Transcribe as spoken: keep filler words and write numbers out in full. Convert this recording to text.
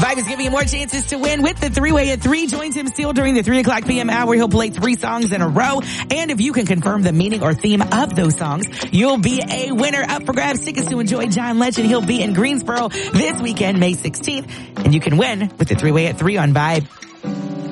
Vibe is giving you more chances to win with the three-way at three. Join Tim Steele during the three o'clock p.m. hour. He'll play three songs in a row. And if you can confirm the meaning or theme of those songs, you'll be a winner. Up for grabs, tickets to enjoy John Legend. He'll be in Greensboro this weekend, May sixteenth. And you can win with the three-way at three on Vibe.